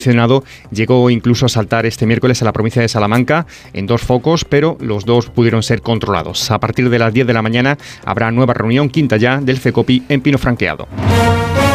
Senado llegó incluso a saltar este miércoles a la provincia de Salamanca en 2 focos, pero los 2 pudieron ser controlados. A partir de las 10 de la mañana habrá nueva reunión, quinta ya, del CECOPI en Pino Franqueado.